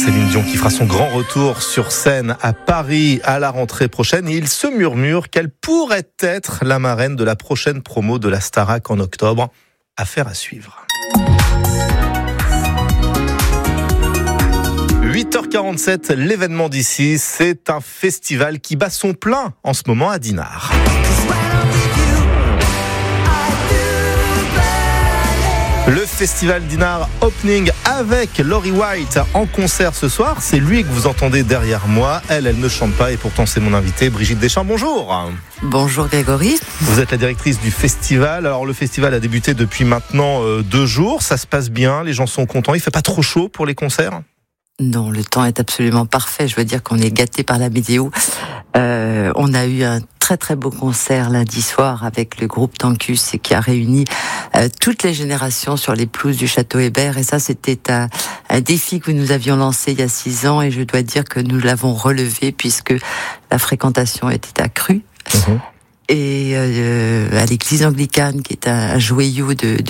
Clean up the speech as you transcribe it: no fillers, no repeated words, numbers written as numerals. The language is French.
Céline Dion qui fera son grand retour sur scène à Paris à la rentrée prochaine. Et il se murmure qu'elle pourrait être la marraine de la prochaine promo de la Starac en octobre. Affaire à suivre. 8h47, l'événement d'ici, c'est un festival qui bat son plein en ce moment à Dinard. Le festival Dinard Opening avec Laurie White en concert ce soir. C'est lui que vous entendez derrière moi. Elle ne chante pas et pourtant c'est mon invitée, Brigitte Deschamps. Bonjour. Bonjour Grégory. Vous êtes la directrice du festival. Alors le festival a débuté depuis maintenant 2 jours. Ça se passe bien, les gens sont contents. Il fait pas trop chaud pour les concerts ? Non, le temps est absolument parfait. Je veux dire qu'on est gâtés par la météo. On a eu un très très beau concert lundi soir avec le groupe Tancus et qui a réuni toutes les générations sur les pelouses du Château Hébert. Et ça, c'était un défi que nous avions lancé il y a 6 ans et je dois dire que nous l'avons relevé puisque la fréquentation était accrue. Et à l'église anglicane, qui est un joyau de